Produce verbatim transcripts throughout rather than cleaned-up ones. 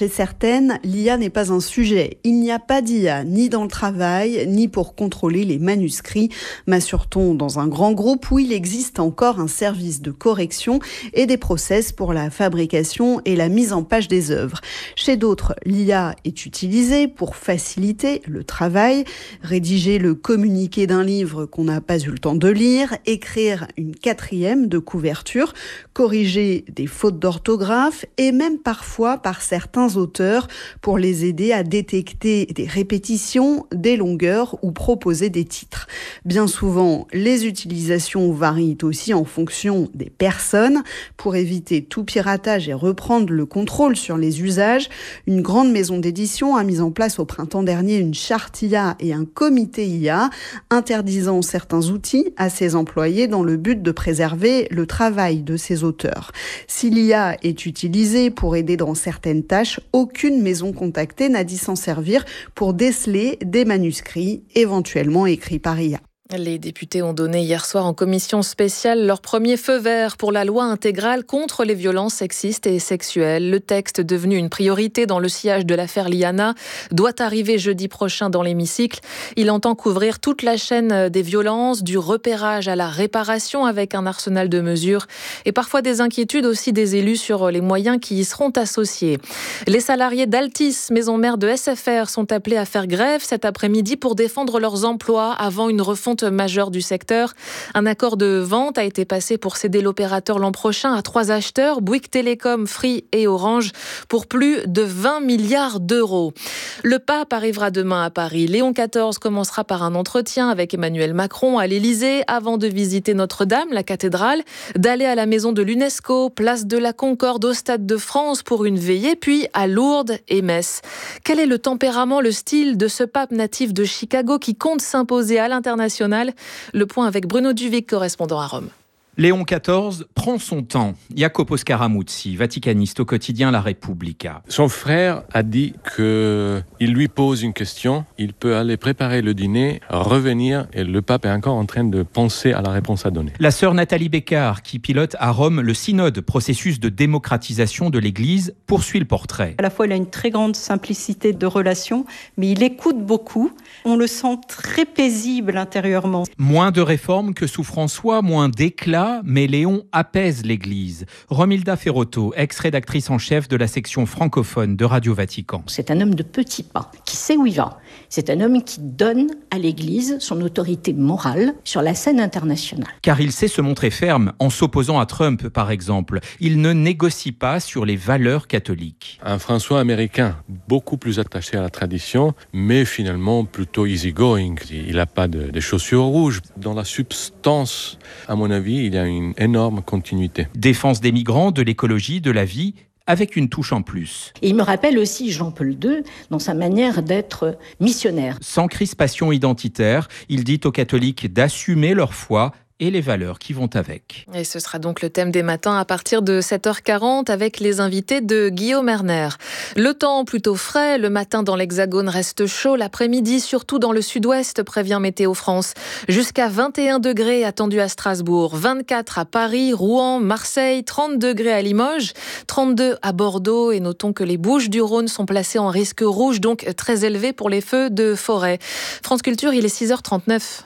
Chez certaines, l'I A n'est pas un sujet. Il n'y a pas d'I A ni dans le travail, ni pour contrôler les manuscrits, m'assure-t-on dans un grand groupe où il existe encore un service de correction et des process pour la fabrication et la mise en page des œuvres. Chez d'autres, l'I A est utilisée pour faciliter le travail, rédiger le communiqué d'un livre qu'on n'a pas eu le temps de lire, écrire une quatrième de couverture, corriger des fautes d'orthographe et même parfois par certains auteurs pour les aider à détecter des répétitions, des longueurs ou proposer des titres. Bien souvent, les utilisations varient aussi en fonction des personnes. Pour éviter tout piratage et reprendre le contrôle sur les usages, une grande maison d'édition a mis en place au printemps dernier une charte I A et un comité I A interdisant certains outils à ses employés dans le but de préserver le travail de ses auteurs. Si l'I A est utilisée pour aider dans certaines tâches, aucune maison contactée n'a dit s'en servir pour déceler des manuscrits éventuellement écrits par I A. Les députés ont donné hier soir en commission spéciale leur premier feu vert pour la loi intégrale contre les violences sexistes et sexuelles. Le texte, devenu une priorité dans le sillage de l'affaire Liana, doit arriver jeudi prochain dans l'hémicycle. Il entend couvrir toute la chaîne des violences, du repérage à la réparation avec un arsenal de mesures et parfois des inquiétudes aussi des élus sur les moyens qui y seront associés. Les salariés d'Altis, maison mère de S F R, sont appelés à faire grève cet après-midi pour défendre leurs emplois avant une refonte majeure du secteur. Un accord de vente a été passé pour céder l'opérateur l'an prochain à trois acheteurs, Bouygues Telecom, Free et Orange, pour plus de vingt milliards d'euros. Le pape arrivera demain à Paris. Léon quatorze commencera par un entretien avec Emmanuel Macron à l'Élysée avant de visiter Notre-Dame, la cathédrale, d'aller à la maison de l'UNESCO, place de la Concorde au Stade de France pour une veillée, puis à Lourdes et Metz. Quel est le tempérament, le style de ce pape natif de Chicago qui compte s'imposer à l'international? Le point avec Bruno Duvic, correspondant à Rome. Léon quatorze prend son temps. Jacopo Scaramuzzi, vaticaniste au quotidien La Repubblica. Son frère a dit qu'il lui pose une question, il peut aller préparer le dîner, revenir et le pape est encore en train de penser à la réponse à donner. La sœur Nathalie Bécard, qui pilote à Rome le synode, processus de démocratisation de l'Église, poursuit le portrait. À la fois, il a une très grande simplicité de relation, mais il écoute beaucoup. On le sent très paisible intérieurement. Moins de réformes que sous François, moins d'éclat, mais Léon apaise l'Église. Romilda Ferrotto, ex-rédactrice en chef de la section francophone de Radio Vatican. C'est un homme de petits pas, qui sait où il va. C'est un homme qui donne à l'Église son autorité morale sur la scène internationale. Car il sait se montrer ferme en s'opposant à Trump, par exemple. Il ne négocie pas sur les valeurs catholiques. Un François américain, beaucoup plus attaché à la tradition, mais finalement plutôt easygoing. Il n'a pas de, de chaussures rouges. Dans la substance, à mon avis, il y a une énorme continuité. Défense des migrants, de l'écologie, de la vie, avec une touche en plus. Et il me rappelle aussi Jean-Paul deux dans sa manière d'être missionnaire. Sans crispation identitaire, il dit aux catholiques d'assumer leur foi et les valeurs qui vont avec. Et ce sera donc le thème des matins à partir de sept heures quarante avec les invités de Guillaume Erner. Le temps plutôt frais, le matin dans l'Hexagone reste chaud, l'après-midi surtout dans le sud-ouest, prévient Météo France. Jusqu'à vingt et un degrés attendus à Strasbourg, vingt-quatre à Paris, Rouen, Marseille, trente degrés à Limoges, trente-deux à Bordeaux et notons que les Bouches-du-Rhône sont placées en risque rouge, donc très élevé pour les feux de forêt. France Culture, il est six heures trente-neuf.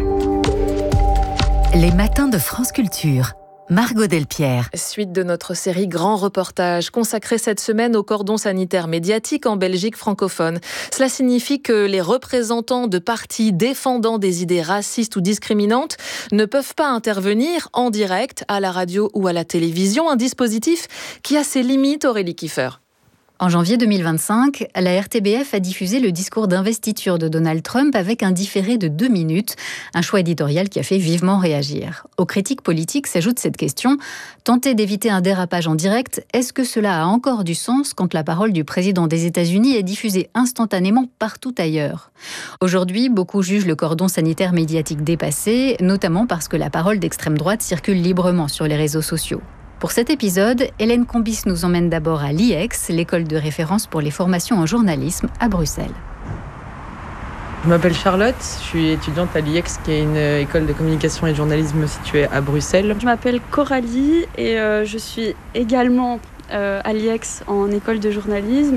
Les matins de France Culture. Margot Delpierre. Suite de notre série Grand Reportage, consacrée cette semaine au cordon sanitaire médiatique en Belgique francophone. Cela signifie que les représentants de partis défendant des idées racistes ou discriminantes ne peuvent pas intervenir en direct à la radio ou à la télévision. Un dispositif qui a ses limites, Aurélie Kiefer. En janvier deux mille vingt-cinq, la R T B F a diffusé le discours d'investiture de Donald Trump avec un différé de deux minutes, un choix éditorial qui a fait vivement réagir. Aux critiques politiques s'ajoute cette question, tenter d'éviter un dérapage en direct, est-ce que cela a encore du sens quand la parole du président des États-Unis est diffusée instantanément partout ailleurs ? Aujourd'hui, beaucoup jugent le cordon sanitaire médiatique dépassé, notamment parce que la parole d'extrême droite circule librement sur les réseaux sociaux. Pour cet épisode, Hélène Combis nous emmène d'abord à l'I E X, l'école de référence pour les formations en journalisme à Bruxelles. Je m'appelle Charlotte, je suis étudiante à l'I E X, qui est une école de communication et de journalisme située à Bruxelles. Je m'appelle Coralie et euh, je suis également euh, à l'I E X en école de journalisme.